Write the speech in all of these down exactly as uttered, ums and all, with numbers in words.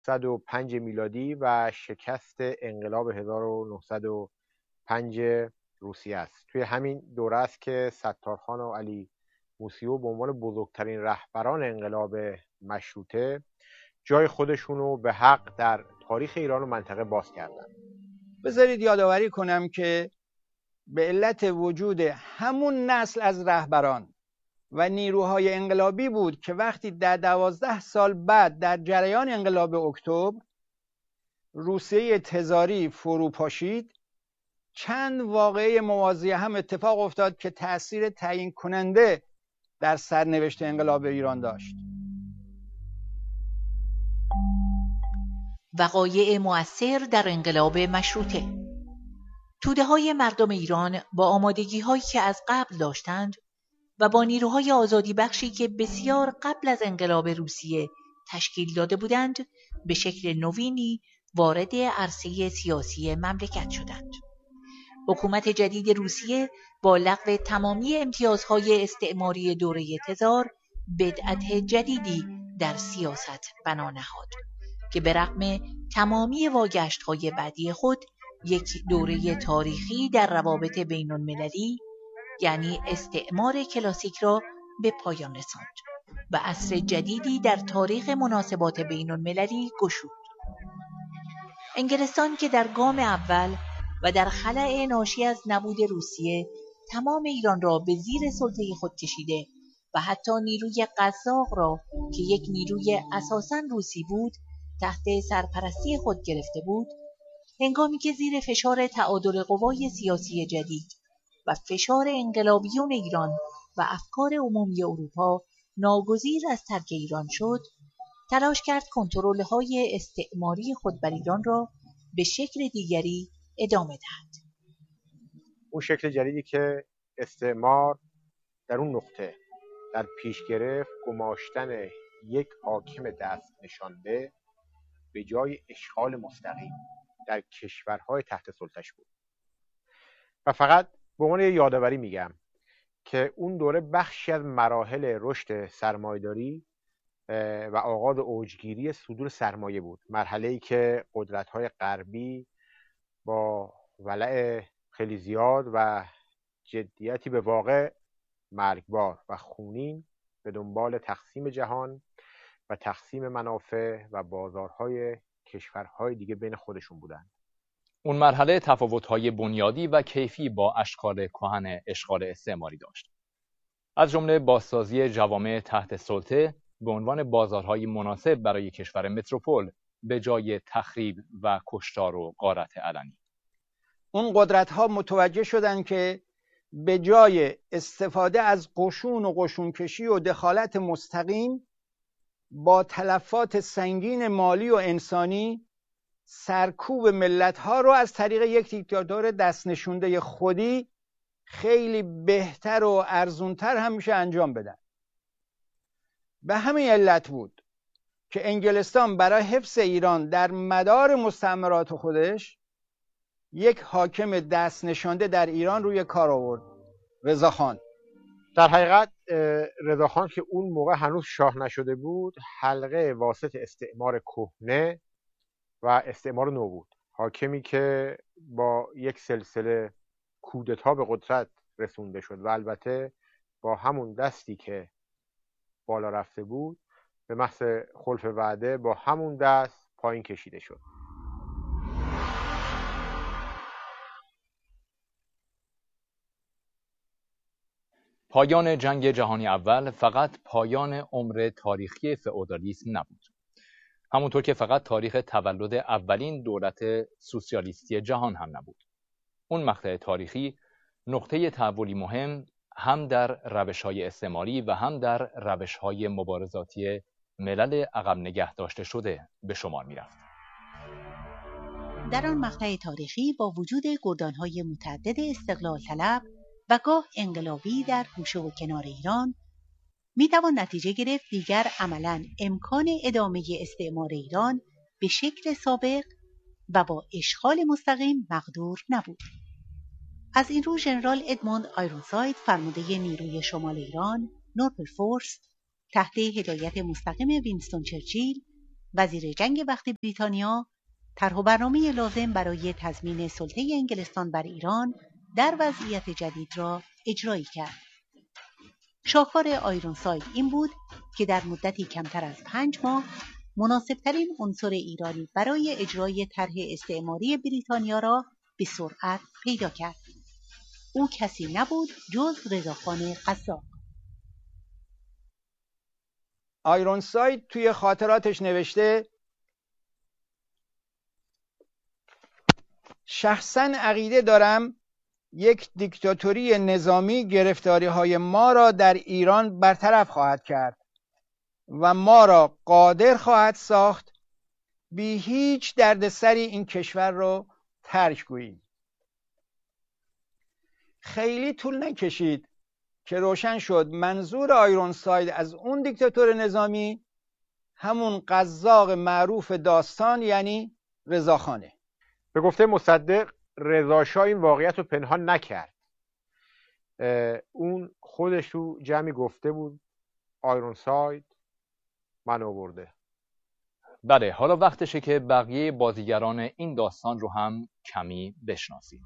نهصد و پنج میلادی و شکست انقلاب هزار و نهصد و پنج روسیه است. توی همین دوره است که ستارخان و علی موسیو به عنوان بزرگترین رهبران انقلاب مشروطه جای خودشونو به حق در تاریخ ایران و منطقه باز کردن. بذارید یادآوری کنم که به علت وجود همون نسل از رهبران و نیروهای انقلابی بود که وقتی در دوازده سال بعد در جریان انقلاب اکتبر روسیه تزاری فرو پاشید، چند واقعه موازی هم اتفاق افتاد که تأثیر تعیین کننده در سرنوشت انقلاب ایران داشت. وقایع مؤثر در انقلاب مشروطه. توده های مردم ایران با آمادگی هایی که از قبل داشتند و با نیروهای آزادی بخشی که بسیار قبل از انقلاب روسیه تشکیل داده بودند، به شکل نوینی وارد عرصه سیاسی مملکت شدند. حکومت جدید روسیه با لغو تمامی امتیازهای استعماری دوره تزار بدعت جدیدی در سیاست بنا نهاد که به رغم تمامی واگشت‌های بعدی خود یک دوره تاریخی در روابط بین المللی، یعنی استعمار کلاسیک را به پایان رساند و عصر جدیدی در تاریخ مناسبات بین المللی گشود. انگلستان که در گام اول و در خلأ ناشی از نبود روسیه تمام ایران را به زیر سلطه خود کشیده و حتی نیروی قزاق را که یک نیروی اساساً روسی بود تحت سرپرستی خود گرفته بود، هنگامی که زیر فشار تعادل قوای سیاسی جدید و فشار انقلابیون ایران و افکار عمومی اروپا ناگزیر از ترک ایران شد، تلاش کرد کنترل‌های استعماری خود بر ایران را به شکل دیگری ادامه دهد. اون شکل جدیدی که استعمار در اون نقطه در پیش گرفت، گماشتن یک حاکم دست نشانده به جای اشغال مستقیم در کشورهای تحت سلطش بود. و فقط به عنوان یادآوری میگم که اون دوره بخشی از مراحل رشد سرمایه‌داری و آغاز اوجگیری صدور سرمایه بود. مرحله‌ای که قدرت‌های غربی با ولع خیلی زیاد و جدیتی به واقع مرگبار و خونین به دنبال تقسیم جهان و تقسیم منافع و بازارهای کشورهای دیگه بین خودشون بودن. اون مرحله تفاوت‌های بنیادی و کیفی با اشکال کهن اشغال استعماری داشت. از جمله بازسازی جوامع تحت سلطه به عنوان بازارهای مناسب برای کشور متروپول به جای تخریب و کشتار و غارت علنی. اون قدرت‌ها متوجه شدند که به جای استفاده از قشون و قشونکشی و دخالت مستقیم با تلفات سنگین مالی و انسانی سرکوب ملت‌ها رو از طریق یک دیکتاتور دست نشونده خودی خیلی بهتر و ارزونتر هم میشه انجام بدن. به همین علت بود که انگلستان برای حفظ ایران در مدار مستعمرات خودش یک حاکم دست نشانده در ایران روی کار آورد، رضاخان. در حقیقت رضاخان که اون موقع هنوز شاه نشده بود، حلقه واسط استعمار کهنه و استعمار نو بود. حاکمی که با یک سلسله کودتا به قدرت رسونده شد و البته با همون دستی که بالا رفته بود به محض خلف وعده با همون دست پایین کشیده شد. پایان جنگ جهانی اول فقط پایان عمر تاریخی فئودالیسم نبود. همونطور که فقط تاریخ تولد اولین دولت سوسیالیستی جهان هم نبود. اون مقطع تاریخی نقطه تحولی مهم هم در روش‌های استعماری و هم در روش‌های مبارزاتی ملل عقب نگه داشته شده به شمار می‌رفت. در آن مقطع تاریخی با وجود گردان‌های متعدد استقلال طلب و گاه انقلابی در گوشه و کنار ایران، میتوان نتیجه گرفت دیگر عملاً امکان ادامه استعمار ایران به شکل سابق و با اشغال مستقیم مقدور نبود. از این رو ژنرال ادموند آیرونساید، فرمانده نیروی شمال ایران، نورپل فورس، تحت هدایت مستقیم وینستون چرچیل وزیر جنگ وقت بریتانیا طرح و برنامه لازم برای تضمین سلطه انگلستان بر ایران در وضعیت جدید را اجرایی کرد. شاهکار آیرونساید این بود که در مدتی کمتر از پنج ماه مناسبترین عنصر ایرانی برای اجرای طرح استعماری بریتانیا را به سرعت پیدا کرد. او کسی نبود جز رضاخان قزاق. آیرونساید توی خاطراتش نوشته شخصاً عقیده دارم یک دیکتاتوری نظامی گرفتاری‌های ما را در ایران برطرف خواهد کرد و ما را قادر خواهد ساخت بی هیچ دردسری این کشور را ترک گوییم. خیلی طول نکشید که روشن شد منظور آیرونساید از اون دیکتاتور نظامی همون قزاق معروف داستان یعنی رضاخانه. به گفته مصدق رضا شاه این واقعیت رو پنهان نکرد. اون خودش تو جمعی گفته بود آیرونساید من آورده. بله، حالا وقتشه که بقیه بازیگران این داستان رو هم کمی بشناسیم.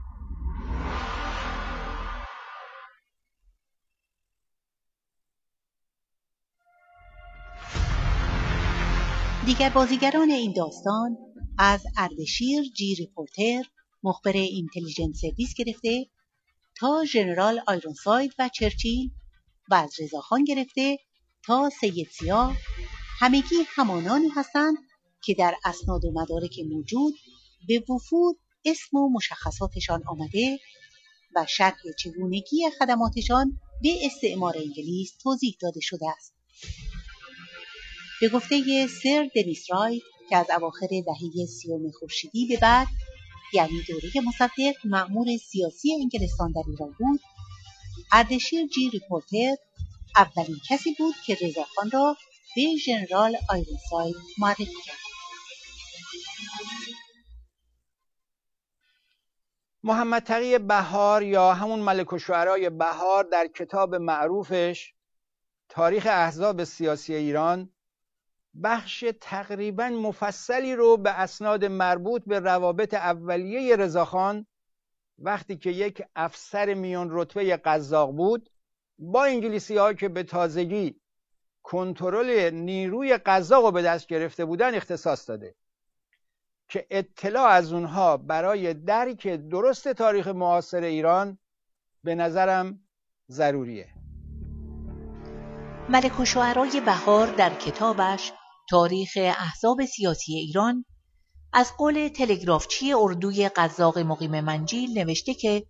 دیگر بازیگران این داستان از اردشیر جی ریپورتر مخبر اینتلیجنس سرویس گرفته تا ژنرال آیرونساید و چرچیل و از رضاخان گرفته تا سید سیاه همگی همانانی هستند که در اسناد و مدارک موجود به وفور اسم و مشخصاتشان آمده و شرح چگونگی خدماتشان به استعمار انگلیس توضیح داده شده است. به گفته سر دنیس رایت که از اواخر دهه سیوم خورشیدی به بعد یعنی دوره مصدق مأمور سیاسی انگلستان در ایران بود، اردشیر جی ریپورتر اولین کسی بود که رضاخان را به ژنرال آیرونساید معرفی کرد. محمد تقی بهار یا همون ملک الشعرای بهار در کتاب معروفش تاریخ احزاب سیاسی ایران بخش تقریباً مفصلی رو به اسناد مربوط به روابط اولیه رضاخان وقتی که یک افسر میان رتبه قزاق بود با انگلیسی ها که به تازگی کنترل نیروی قزاق رو به دست گرفته بودن اختصاص داده که اطلاع از اونها برای درک درست تاریخ معاصر ایران به نظرم ضروریه. ملک الشعرای بهار در کتابش تاریخ احزاب سیاسی ایران از قول تلگرافچی اردوی قزاق مقیم منجیل نوشته که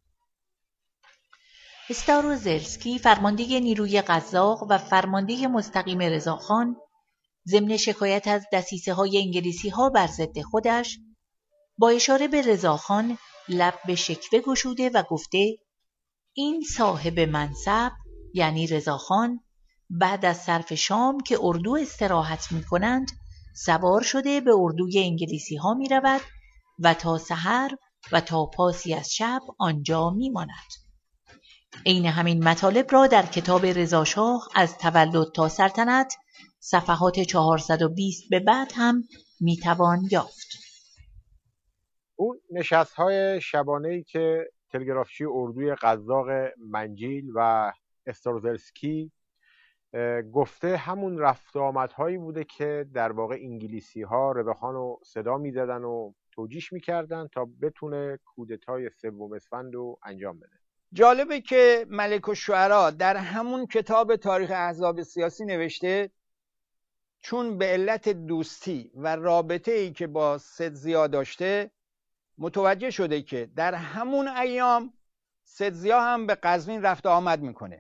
استاروزلسکی فرمانده نیروی قزاق و فرمانده مستقیم رضاخان ضمن شکایت از دسیسه های انگلیسی ها بر ضد خودش با اشاره به رضاخان لب به شکوه گشوده و گفته این صاحب منصب یعنی رضاخان بعد از صرف شام که اردو استراحت می کنند سوار شده به اردوی انگلیسی ها می رود و تا سحر و تا پاسی از شب آنجا می ماند. عین همین مطالب را در کتاب رضاشاه از تولد تا سلطنت صفحات چهارصد و بیست به بعد هم می توان یافت. اون نشست های شبانه‌ای که تلگرافچی اردوی قزاق منجیل و استاروزلسکی گفته همون رفت و آمدهایی بوده که در واقع انگلیسی ها رضاخان رو صدا می زدن و توجیش می کردن تا بتونه کودتای سوم اسفند رو انجام بده. جالبه که ملک الشعرا در همون کتاب تاریخ احزاب سیاسی نوشته چون به علت دوستی و رابطه ای که با سدزیا داشته متوجه شده که در همون ایام سدزیا هم به قزوین رفت و آمد میکنه.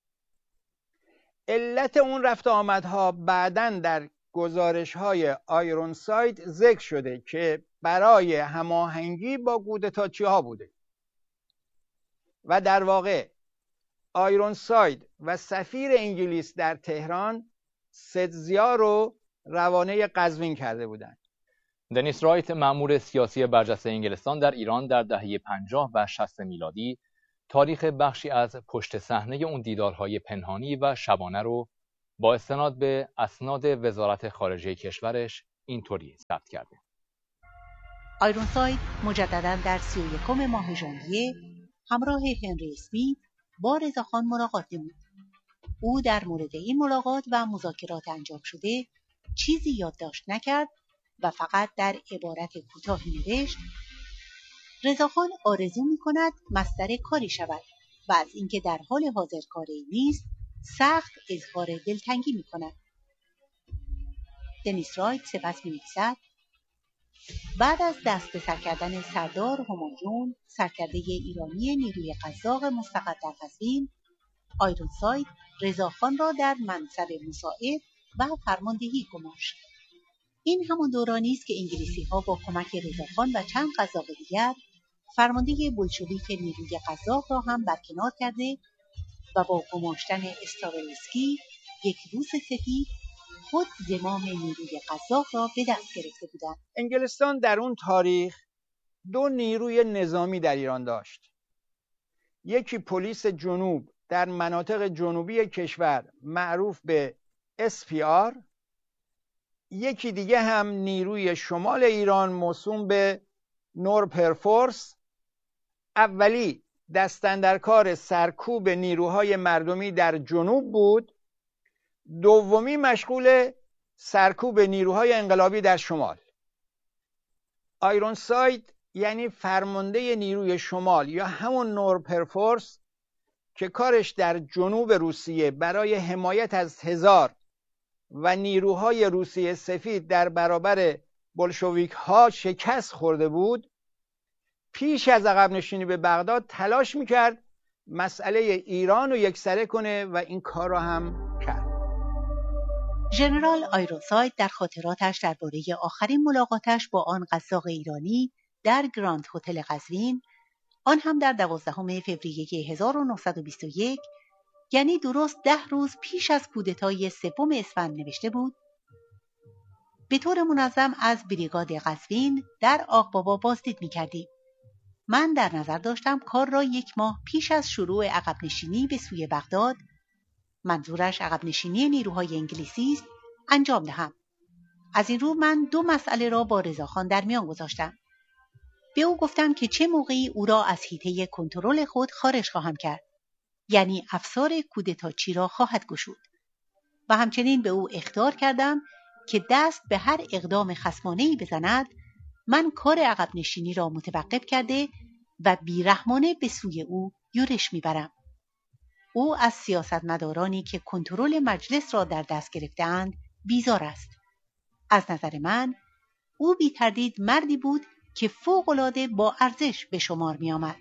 علت اون رفت و آمدها بعداً در گزارش های آیرونساید ذکر شده که برای هماهنگی با کودتاچی ها بوده و در واقع آیرونساید و سفیر انگلیس در تهران سدزیا رو روانه قزوین کرده بودند. دنیس رایت مأمور سیاسی برجسته انگلستان در ایران در دهه پنجاه و شصت میلادی تاریخ بخشی از پشت صحنه اون دیدارهای پنهانی و شبانه رو با استناد به اسناد وزارت خارجه کشورش اینطوری ثبت کرده: آیرونساید مجددا در سی و یکم ماه ژانویه همراه هنری اسمیت با رضاخان ملاقات نمود. او در مورد این ملاقات و مذاکرات انجام شده چیزی یادداشت نکرد و فقط در عبارت کوتاهی نوشت: رضاخان آرزو می‌کند مصدر کاری شود و از اینکه در حال حاضر کاری نیست سخت اظهار دلتنگی می‌کند. دنیس رایت سپس می‌نویسد: بعد از دست به سر کردن سردار همایون، سرکرده ایرانی نیروی قزاق مستقر در قزوین، آیرونساید رضاخان را در منصب مساعد و فرماندهی گماشت. این همان دورانی است که انگلیسی‌ها با کمک رضاخان و چند قزاق دیگر فرمانده بولشویک نیروی قزاق را هم برکنار کرده و با گماشتن استرالسکی، یک روس سفید، خود زمام نیروی قزاق را به دست گرفته بودند. انگلستان در اون تاریخ دو نیروی نظامی در ایران داشت. یکی پلیس جنوب در مناطق جنوبی کشور معروف به اس پی آر، یکی دیگه هم نیروی شمال ایران موسوم به نورپرفورس. اولی دست اندرکار سرکوب نیروهای مردمی در جنوب بود، دومی مشغول سرکوب نیروهای انقلابی در شمال. آیرونساید یعنی فرمانده نیروی شمال یا همون نورپرفورس که کارش در جنوب روسیه برای حمایت از تزار و نیروهای روسیه سفید در برابر بولشویک ها شکست خورده بود، پیش از عقب نشینی به بغداد تلاش میکرد مسئله ایران رو یکسره کنه و این کار رو هم کرد. ژنرال آیرونساید در خاطراتش درباره آخرین ملاقاتش با آن قزاق ایرانی در گراند هتل قزوین، آن هم در دوازدهم فوریه هزار و نهصد و بیست و یک، یعنی درست ده روز پیش از کودتای سوم اسفند نوشته بود: به طور منظم از بریگاد قزوین در آقبابا بازدید می‌کردیم. من در نظر داشتم کار را یک ماه پیش از شروع عقب نشینی به سوی بغداد، منظورش عقب نشینی نیروهای انگلیسی است، انجام دهم. از این رو من دو مسئله را با رضاخان در میان گذاشتم. به او گفتم که چه موقعی او را از حیطه کنترل خود خارج خواهم کرد، یعنی افسار کودتاچی را خواهد گشود، و همچنین به او اخطار کردم که دست به هر اقدام خصمانه‌ای بزند من کار عقب نشینی را متوقف کرده و بیرحمانه به سوی او یورش میبرم. او از سیاستمدارانی که کنترل مجلس را در دست گرفته‌اند بیزار است. از نظر من او بی تردید مردی بود که فوق‌العاده با ارزش به شمار می آمد.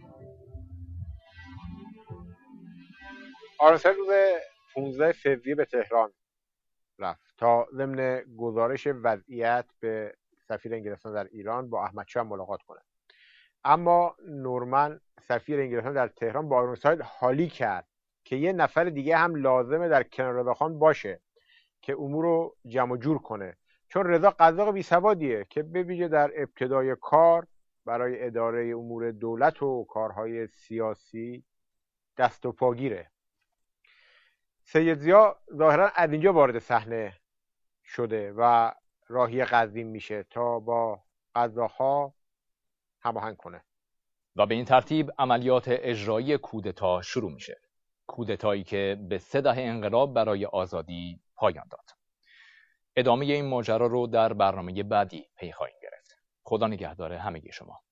آیرونساید روز پانزده فوریه به تهران رفت تا ضمن گزارش وضعیت به سفیر انگلستان در ایران با احمد شاه ملاقات کنه. اما نورمن سفیر انگلستان در تهران با آیرونساید حالی کرد که یه نفر دیگه هم لازمه در کنار رضاخان باشه که امور رو جمع جور کنه، چون رضا قزاق بی‌سوادیه که به ویژه در ابتدای کار برای اداره امور دولت و کارهای سیاسی دست و پاگیره. سید ضیا ظاهرا از اینجا وارد صحنه شده و راهی قزوین میشه تا با قزاق‌ها هماهنگ کنه و به این ترتیب عملیات اجرایی کودتا شروع میشه. کودتایی که به سه دهه انقلاب برای آزادی پایان داد. ادامه این ماجرا رو در برنامه بعدی پی خواهیم گرفت. خدا نگهدار همگی شما.